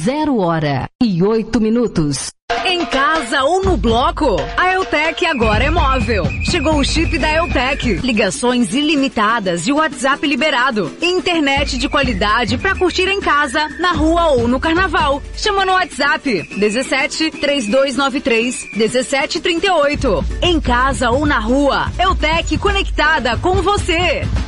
0h08. Em casa ou no bloco, a Eutec agora é móvel. Chegou o chip da Eutec. Ligações ilimitadas e WhatsApp liberado. Internet de qualidade pra curtir em casa, na rua ou no carnaval. Chama no WhatsApp 17 3293 1738. Em casa ou na rua, Eutec conectada com você.